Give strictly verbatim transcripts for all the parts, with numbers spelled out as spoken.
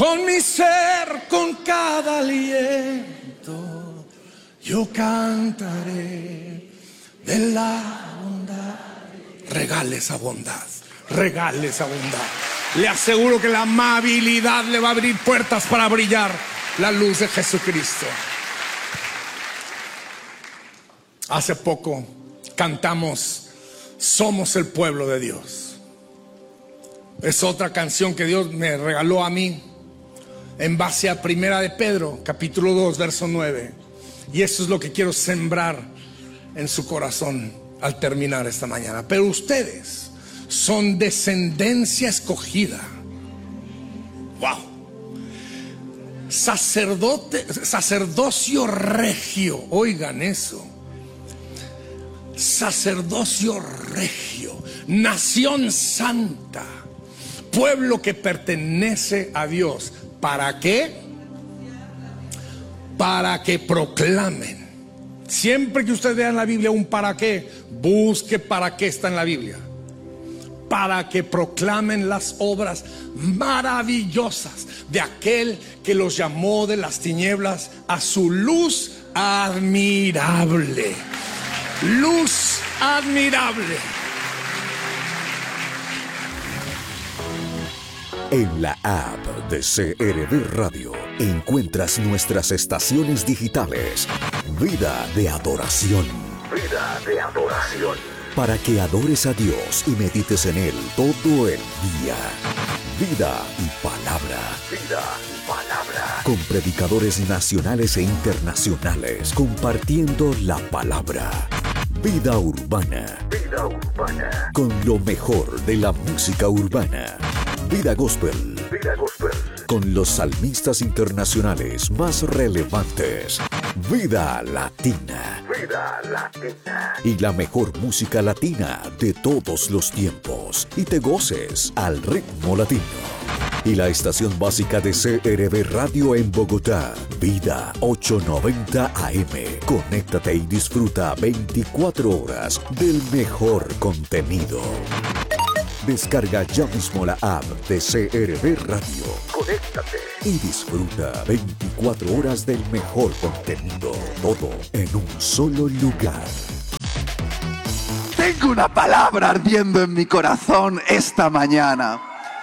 con mi ser, con cada aliento, yo cantaré de la bondad. Regale esa bondad, regale esa bondad. Le aseguro que la amabilidad le va a abrir puertas para brillar la luz de Jesucristo. Hace poco cantamos Somos el pueblo de Dios. Es otra canción que Dios me regaló a mí en base a Primera de Pedro, capítulo dos, verso nueve. Y eso es lo que quiero sembrar en su corazón al terminar esta mañana. Pero ustedes son descendencia escogida. Wow. Sacerdote, sacerdocio regio. Oigan eso. Sacerdocio regio, nación santa, pueblo que pertenece a Dios. ¿Para qué? Para que proclamen. Siempre que usted vea en la Biblia un para qué, busque para qué está en la Biblia. Para que proclamen las obras maravillosas de aquel que los llamó de las tinieblas a su luz admirable. Luz admirable. En la app de C R V Radio encuentras nuestras estaciones digitales. Vida de adoración. Vida de adoración. Para que adores a Dios y medites en Él todo el día. Vida y palabra. Vida y palabra. Con predicadores nacionales e internacionales compartiendo la palabra. Vida urbana. Vida urbana. Con lo mejor de la música urbana. Vida gospel. Vida gospel. Con los salmistas internacionales más relevantes. Vida latina. Vida latina. Y la mejor música latina de todos los tiempos. Y te goces al ritmo latino. Y la estación básica de C R V Radio en Bogotá, Vida ochocientos noventa A M. Conéctate y disfruta veinticuatro horas del mejor contenido. Descarga ya mismo la app de C R V Radio. Conéctate y disfruta veinticuatro horas del mejor contenido. Todo en un solo lugar. Tengo una palabra ardiendo en mi corazón esta mañana.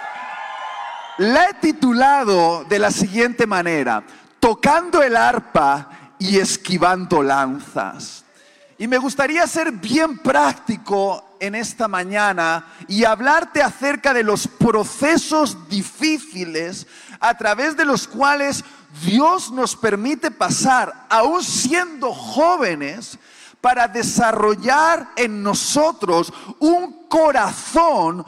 La he titulado de la siguiente manera: tocando el arpa y esquivando lanzas. Y me gustaría ser bien práctico en esta mañana y hablarte acerca de los procesos difíciles a través de los cuales Dios nos permite pasar, aún siendo jóvenes, para desarrollar en nosotros un corazón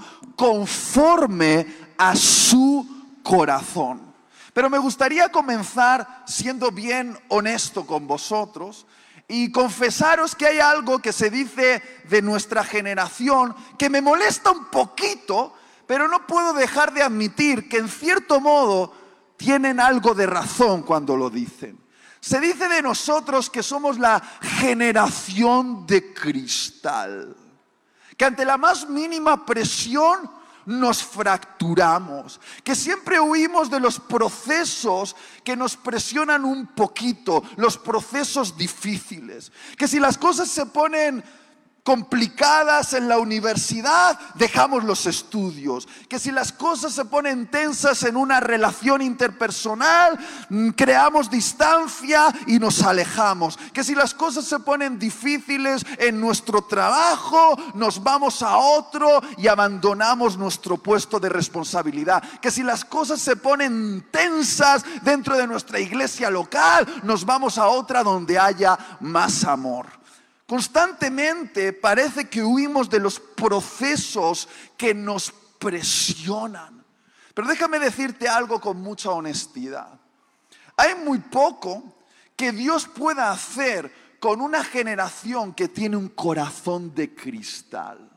conforme a su corazón. Pero me gustaría comenzar siendo bien honesto con vosotros y confesaros que hay algo que se dice de nuestra generación que me molesta un poquito, pero no puedo dejar de admitir que en cierto modo tienen algo de razón cuando lo dicen. Se dice de nosotros que somos la generación de cristal, que ante la más mínima presión nos fracturamos, que siempre huimos de los procesos que nos presionan un poquito, los procesos difíciles, que si las cosas se ponen complicadas en la universidad, dejamos los estudios, que si las cosas se ponen tensas en una relación interpersonal, creamos distancia y nos alejamos, que si las cosas se ponen difíciles en nuestro trabajo, nos vamos a otro y abandonamos nuestro puesto de responsabilidad, que si las cosas se ponen tensas dentro de nuestra iglesia local, nos vamos a otra donde haya más amor. Constantemente parece que huimos de los procesos que nos presionan. Pero déjame decirte algo con mucha honestidad. Hay muy poco que Dios pueda hacer con una generación que tiene un corazón de cristal.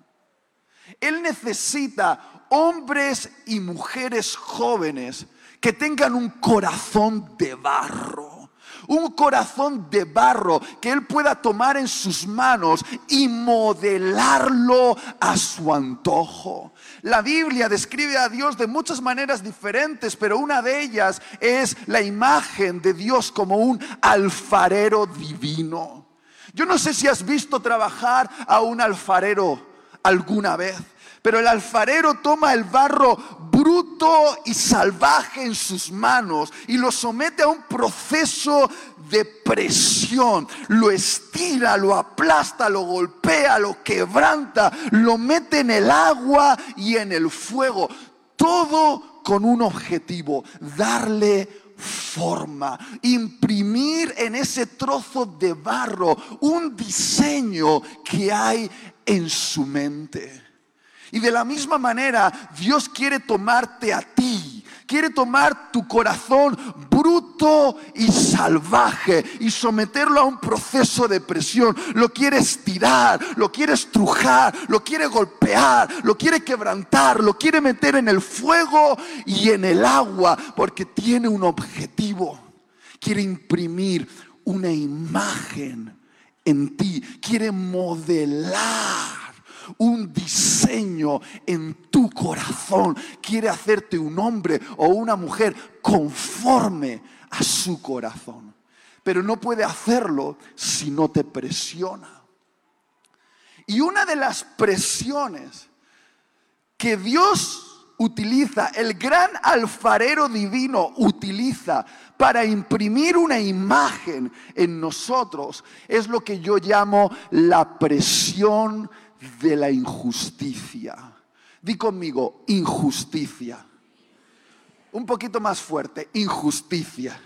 Él necesita hombres y mujeres jóvenes que tengan un corazón de barro. un corazón de barro que Él pueda tomar en sus manos y modelarlo a su antojo. La Biblia describe a Dios de muchas maneras diferentes, pero una de ellas es la imagen de Dios como un alfarero divino. Yo no sé si has visto trabajar a un alfarero alguna vez, pero el alfarero toma el barro bruto y salvaje en sus manos y lo somete a un proceso de presión. Lo estira, lo aplasta, lo golpea, lo quebranta, lo mete en el agua y en el fuego. Todo con un objetivo: darle forma, imprimir en ese trozo de barro un diseño que hay en su mente. Y de la misma manera, Dios quiere tomarte a ti, quiere tomar tu corazón bruto y salvaje y someterlo a un proceso de presión. Lo quiere estirar, lo quiere estrujar, lo quiere golpear, lo quiere quebrantar, lo quiere meter en el fuego y en el agua, porque tiene un objetivo. Quiere imprimir una imagen en ti, quiere modelar un diseño en tu corazón. Quiere hacerte un hombre o una mujer conforme a su corazón, pero no puede hacerlo si no te presiona. Y una de las presiones que Dios utiliza, el gran alfarero divino utiliza para imprimir una imagen en nosotros, es lo que yo llamo la presión de la injusticia. Di conmigo: injusticia. Un poquito más fuerte: injusticia.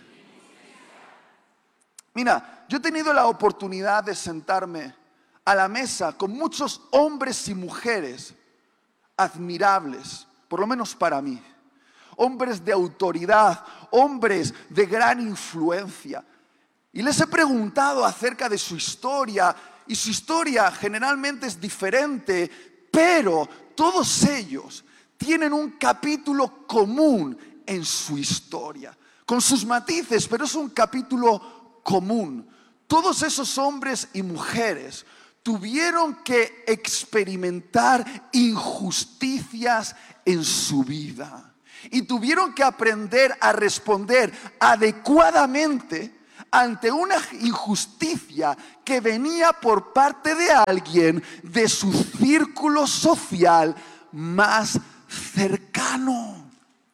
Mira, yo he tenido la oportunidad de sentarme a la mesa con muchos hombres y mujeres admirables, por lo menos para mí. Hombres de autoridad, hombres de gran influencia. Y les he preguntado acerca de su historia. Y su historia generalmente es diferente, pero todos ellos tienen un capítulo común en su historia, con sus matices, pero es un capítulo común. Todos esos hombres y mujeres tuvieron que experimentar injusticias en su vida y tuvieron que aprender a responder adecuadamente ante una injusticia que venía por parte de alguien de su círculo social más cercano.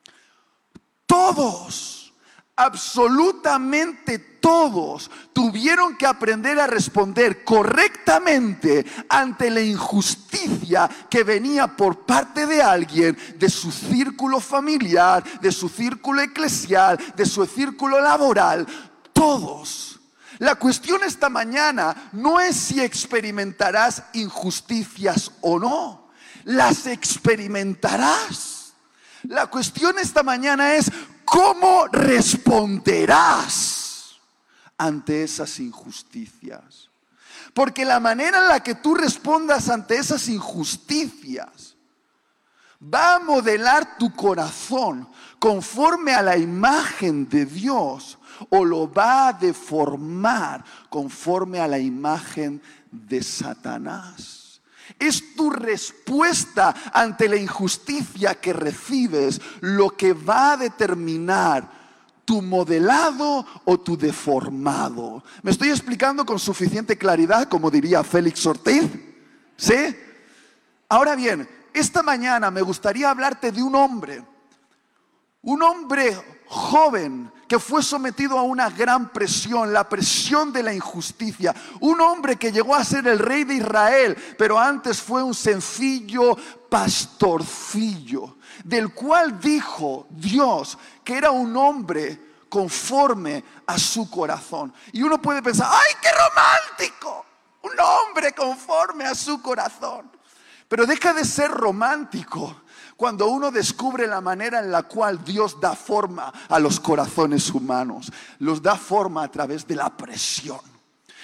Todos, absolutamente todos, tuvieron que aprender a responder correctamente ante la injusticia que venía por parte de alguien de su círculo familiar, de su círculo eclesial, de su círculo laboral. Todos. La cuestión esta mañana no es si experimentarás injusticias o no. Las experimentarás. La cuestión esta mañana es cómo responderás ante esas injusticias. Porque la manera en la que tú respondas ante esas injusticias va a modelar tu corazón conforme a la imagen de Dios, o lo va a deformar conforme a la imagen de Satanás. Es tu respuesta ante la injusticia que recibes lo que va a determinar tu modelado o tu deformado. ¿Me estoy explicando con suficiente claridad, como diría Félix Ortiz? ¿Sí? Ahora bien, esta mañana me gustaría hablarte de un hombre, un hombre joven que fue sometido a una gran presión, la presión de la injusticia. Un hombre que llegó a ser el rey de Israel, pero antes fue un sencillo pastorcillo, del cual dijo Dios que era un hombre conforme a su corazón. Y uno puede pensar: ¡ay, qué romántico! Un hombre conforme a su corazón. Pero deja de ser romántico cuando uno descubre la manera en la cual Dios da forma a los corazones humanos. Los da forma a través de la presión.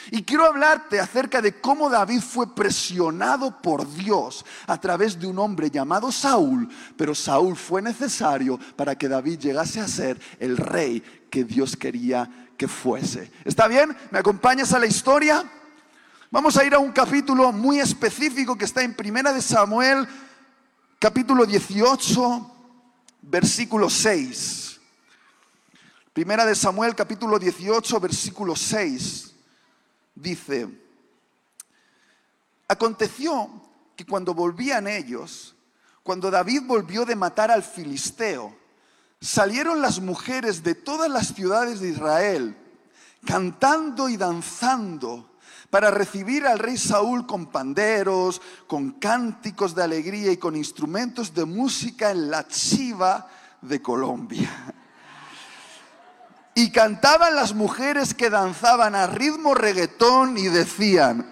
Y quiero hablarte acerca de cómo David fue presionado por Dios a través de un hombre llamado Saúl, pero Saúl fue necesario para que David llegase a ser el rey que Dios quería que fuese. ¿Está bien? ¿Me acompañas a la historia? Vamos a ir a un capítulo muy específico que está en Primera de Samuel, capítulo dieciocho, versículo seis. Primera de Samuel, capítulo dieciocho, versículo seis. Dice: aconteció que cuando volvían ellos, cuando David volvió de matar al filisteo, salieron las mujeres de todas las ciudades de Israel, cantando y danzando, para recibir al rey Saúl con panderos, con cánticos de alegría y con instrumentos de música en la chiva de Colombia. Y cantaban las mujeres que danzaban a ritmo reggaetón y decían: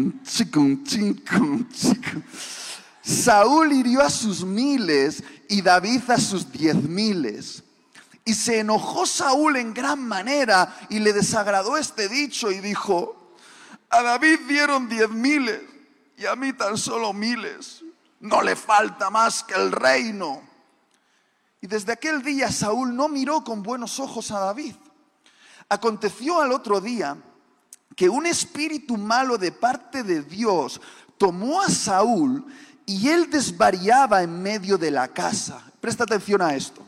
Saúl hirió a sus miles y David a sus diez miles. Y se enojó Saúl en gran manera y le desagradó este dicho y dijo: a David dieron diez miles y a mí tan solo miles. No le falta más que el reino. Y desde aquel día Saúl no miró con buenos ojos a David. Aconteció al otro día que un espíritu malo de parte de Dios tomó a Saúl y él desvariaba en medio de la casa. Presta atención a esto.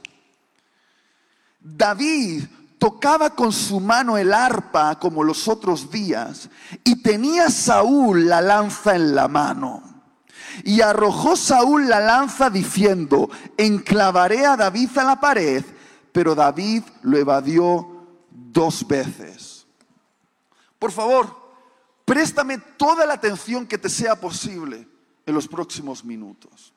David tocaba con su mano el arpa como los otros días y tenía Saúl la lanza en la mano. Y arrojó Saúl la lanza diciendo: enclavaré a David a la pared, pero David lo evadió dos veces. Por favor, préstame toda la atención que te sea posible en los próximos minutos.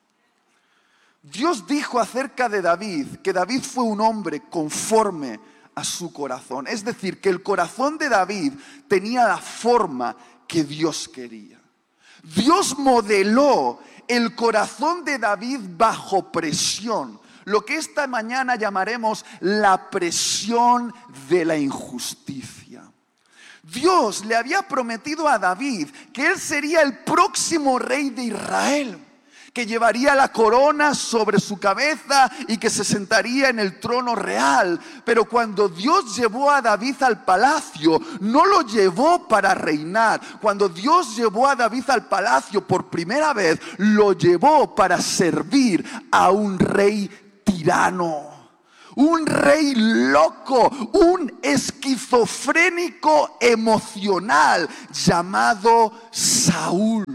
Dios dijo acerca de David que David fue un hombre conforme a su corazón. Es decir, que el corazón de David tenía la forma que Dios quería. Dios modeló el corazón de David bajo presión, lo que esta mañana llamaremos la presión de la injusticia. Dios le había prometido a David que él sería el próximo rey de Israel, que llevaría la corona sobre su cabeza y que se sentaría en el trono real. Pero cuando Dios llevó a David al palacio, no lo llevó para reinar. Cuando Dios llevó a David al palacio por primera vez, lo llevó para servir a un rey tirano. Un rey loco, un esquizofrénico emocional llamado Saúl.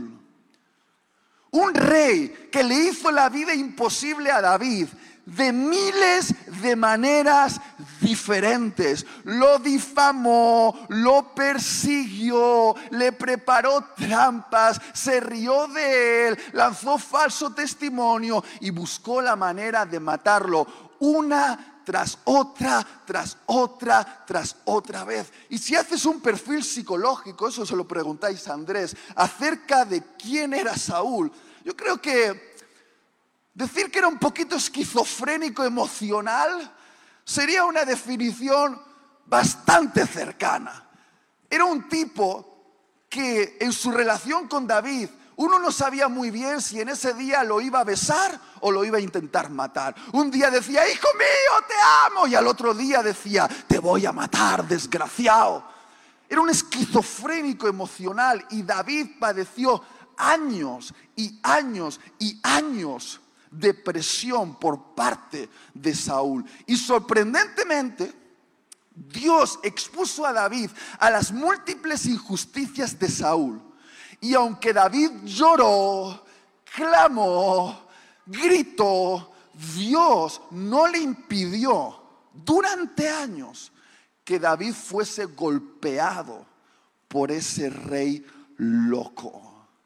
Un rey que le hizo la vida imposible a David de miles de maneras diferentes. Lo difamó, lo persiguió, le preparó trampas, se rió de él, lanzó falso testimonio y buscó la manera de matarlo una tras otra, tras otra, tras otra vez. Y si haces un perfil psicológico, eso se lo preguntáis a Andrés, acerca de quién era Saúl, yo creo que decir que era un poquito esquizofrénico emocional sería una definición bastante cercana. Era un tipo que en su relación con David, uno no sabía muy bien si en ese día lo iba a besar o lo iba a intentar matar. Un día decía: hijo mío, te amo. Y al otro día decía: te voy a matar, desgraciado. Era un esquizofrénico emocional y David padeció años y años y años de presión por parte de Saúl. Y sorprendentemente, Dios expuso a David a las múltiples injusticias de Saúl. Y aunque David lloró, clamó, gritó, Dios no le impidió durante años que David fuese golpeado por ese rey loco.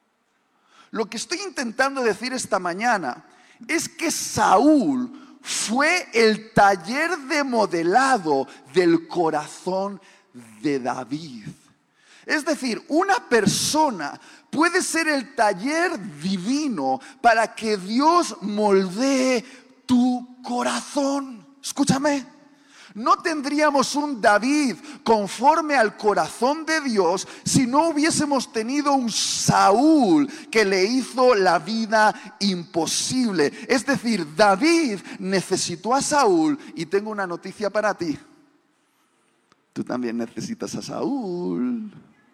Lo que estoy intentando decir esta mañana es que Saúl fue el taller de modelado del corazón de David. Es decir, una persona puede ser el taller divino para que Dios moldee tu corazón. Escúchame. No tendríamos un David conforme al corazón de Dios si no hubiésemos tenido un Saúl que le hizo la vida imposible. Es decir, David necesitó a Saúl, y tengo una noticia para ti. Tú también necesitas a Saúl.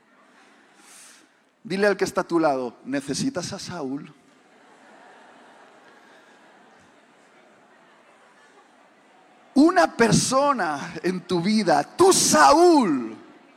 Dile al que está a tu lado, ¿necesitas a Saúl? Una persona en tu vida, tu Saúl,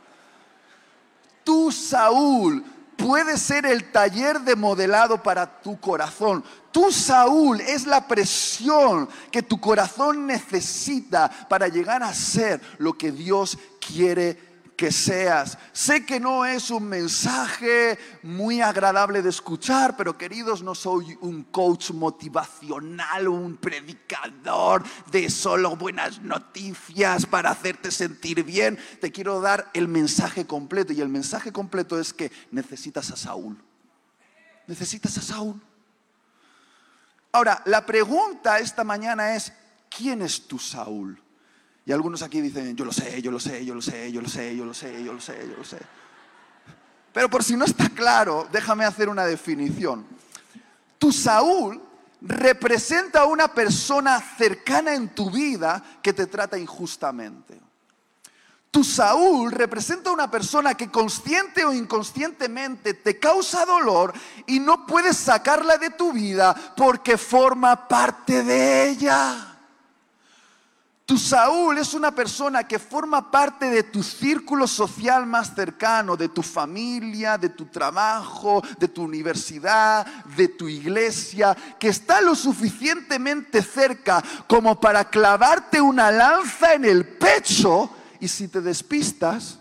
tu Saúl puede ser el taller de modelado para tu corazón. Tu Saúl es la presión que tu corazón necesita para llegar a ser lo que Dios quiere que seas. Sé que no es un mensaje muy agradable de escuchar, pero queridos, no soy un coach motivacional, un predicador de solo buenas noticias para hacerte sentir bien. Te quiero dar el mensaje completo, y el mensaje completo es que necesitas a Saúl. Necesitas a Saúl. Ahora, la pregunta esta mañana es, ¿quién es tu Saúl? Y algunos aquí dicen, yo lo sé, yo lo sé, yo lo sé, yo lo sé, yo lo sé, yo lo sé, yo lo sé. Pero por si no está claro, déjame hacer una definición. Tu Saúl representa a una persona cercana en tu vida que te trata injustamente. Tu Saúl representa a una persona que consciente o inconscientemente te causa dolor y no puedes sacarla de tu vida porque forma parte de ella. Tu Saúl es una persona que forma parte de tu círculo social más cercano, de tu familia, de tu trabajo, de tu universidad, de tu iglesia, que está lo suficientemente cerca como para clavarte una lanza en el pecho, y si te despistas,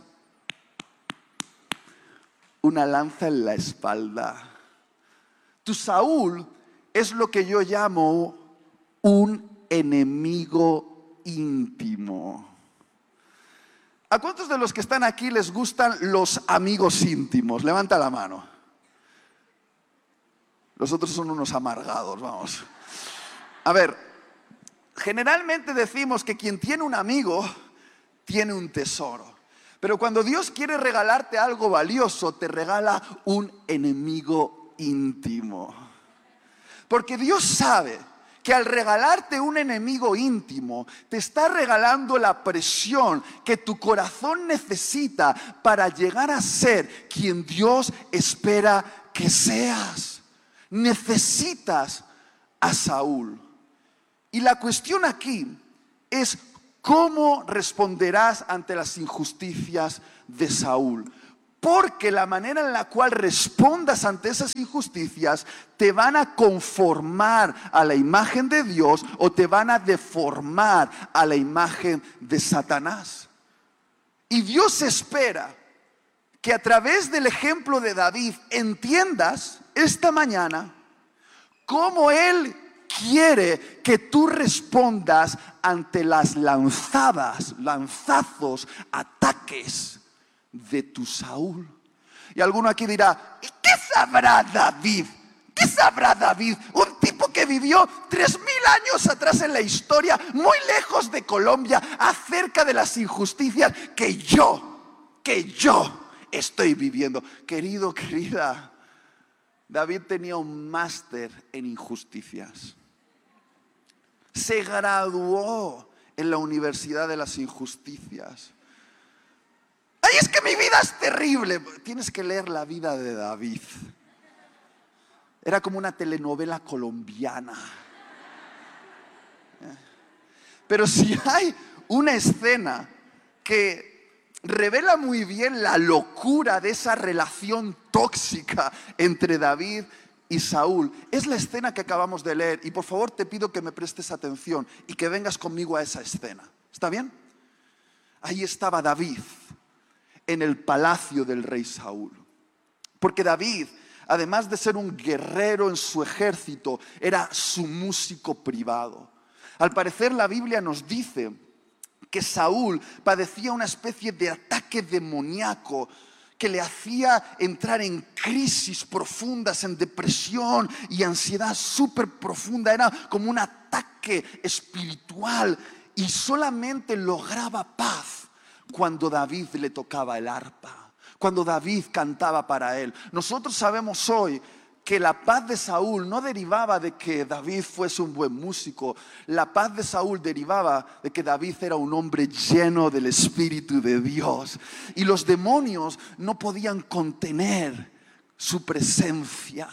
una lanza en la espalda. Tu Saúl es lo que yo llamo un enemigo íntimo. ¿A cuántos de los que están aquí les gustan los amigos íntimos? Levanta la mano. Los otros son unos amargados, vamos. A ver, generalmente decimos que quien tiene un amigo tiene un tesoro. Pero cuando Dios quiere regalarte algo valioso, te regala un enemigo íntimo. Porque Dios sabe que al regalarte un enemigo íntimo, te está regalando la presión que tu corazón necesita para llegar a ser quien Dios espera que seas. Necesitas a Saúl. Y la cuestión aquí es cómo responderás ante las injusticias de Saúl. Porque la manera en la cual respondas ante esas injusticias te van a conformar a la imagen de Dios o te van a deformar a la imagen de Satanás. Y Dios espera que a través del ejemplo de David entiendas esta mañana cómo Él quiere que tú respondas ante las lanzadas, lanzazos, ataques de tu Saúl. Y alguno aquí dirá, ¿y qué sabrá David? ¿Qué sabrá David? Un tipo que vivió tres mil años atrás en la historia, muy lejos de Colombia, acerca de las injusticias que yo, que yo estoy viviendo. Querido, querida, David tenía un máster en injusticias. Se graduó en la Universidad de las Injusticias. ¡Ay, es que mi vida es terrible! Tienes que leer la vida de David. Era como una telenovela colombiana. Pero si hay una escena que revela muy bien la locura de esa relación tóxica entre David y Saúl, es la escena que acabamos de leer. Y por favor te pido que me prestes atención y que vengas conmigo a esa escena. ¿Está bien? Ahí estaba David en el palacio del rey Saúl. Porque David, además de ser un guerrero en su ejército, era su músico privado. Al parecer la Biblia nos dice que Saúl padecía una especie de ataque demoníaco que le hacía entrar en crisis profundas, en depresión y ansiedad súper profunda. Era como un ataque espiritual. y solamente lograba paz cuando David le tocaba el arpa, cuando David cantaba para él. Nosotros sabemos hoy que la paz de Saúl no derivaba de que David fuese un buen músico. La paz de Saúl derivaba de que David era un hombre lleno del Espíritu de Dios. Y los demonios no podían contener su presencia.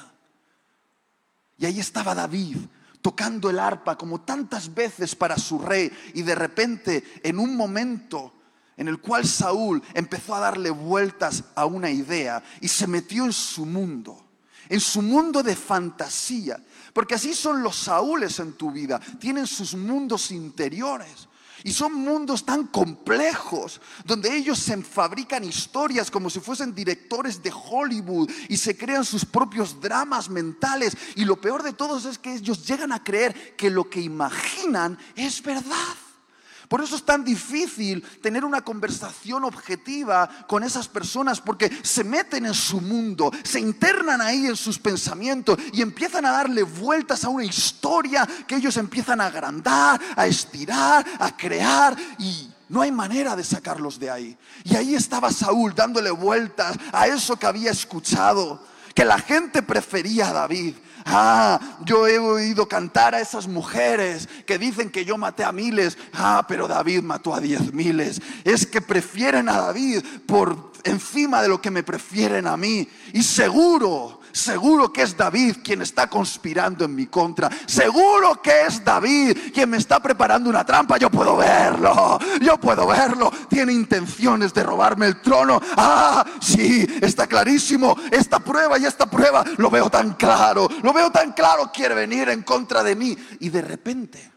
Y ahí estaba David, tocando el arpa como tantas veces para su rey. Y de repente, en un momento en el cual Saúl empezó a darle vueltas a una idea y se metió en su mundo. En su mundo de fantasía. Porque así son los Saúles en tu vida. Tienen sus mundos interiores. Y son mundos tan complejos, donde ellos se fabrican historias como si fuesen directores de Hollywood y se crean sus propios dramas mentales. Y lo peor de todo es que ellos llegan a creer que lo que imaginan es verdad. Por eso es tan difícil tener una conversación objetiva con esas personas, porque se meten en su mundo, se internan ahí en sus pensamientos y empiezan a darle vueltas a una historia que ellos empiezan a agrandar, a estirar, a crear, y no hay manera de sacarlos de ahí. Y ahí estaba Saúl dándole vueltas a eso que había escuchado, que la gente prefería a David. Ah, yo he oído cantar a esas mujeres que dicen que yo maté a miles. Ah, pero David mató a diez miles. Es que prefieren a David por encima de lo que me prefieren a mí. Y seguro, seguro que es David quien está conspirando en mi contra. Seguro que es David quien me está preparando una trampa. Yo puedo verlo, yo puedo verlo. Tiene intenciones de robarme el trono. Ah, sí, está clarísimo. Esta prueba y esta prueba lo veo tan claro. Lo veo tan claro, quiere venir en contra de mí. Y de repente,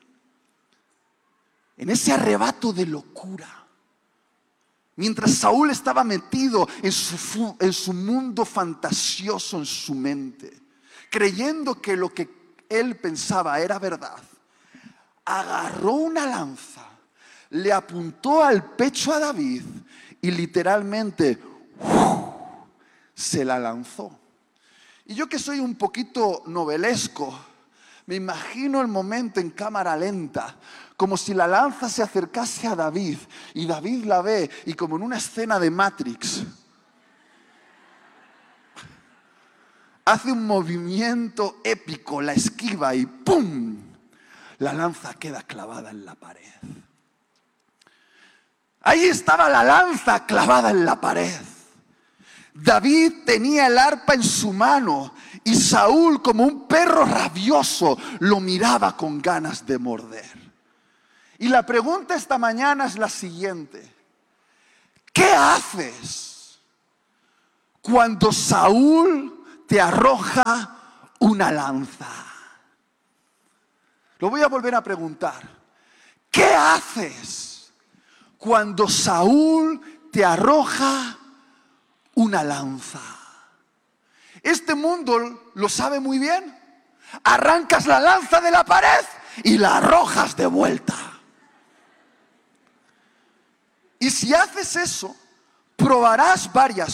en ese arrebato de locura, mientras Saúl estaba metido en su, en su mundo fantasioso, en su mente, creyendo que lo que él pensaba era verdad, agarró una lanza, le apuntó al pecho a David y literalmente ¡uf!, se la lanzó. Y yo, que soy un poquito novelesco, me imagino el momento en cámara lenta, como si la lanza se acercase a David y David la ve, y como en una escena de Matrix, hace un movimiento épico, la esquiva y ¡pum!, la lanza queda clavada en la pared. Ahí estaba la lanza clavada en la pared. David tenía el arpa en su mano y Saúl, como un perro rabioso, lo miraba con ganas de morder. Y la pregunta esta mañana es la siguiente: ¿qué haces cuando Saúl te arroja una lanza? Lo voy a volver a preguntar. ¿Qué haces cuando Saúl te arroja una lanza? Este mundo lo sabe muy bien. Arrancas la lanza de la pared y la arrojas de vuelta. Y si haces eso, probarás varias